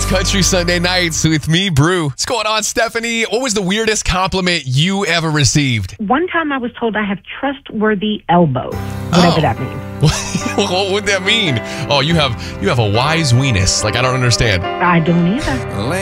It's Country Sunday Nights with me, Brew. What's going on, Stephanie? What was the weirdest compliment you ever received? One time I was told I have trustworthy elbows, whatever that means. What would that mean? Oh, you have a wise weenus. Like, I don't understand. I don't either.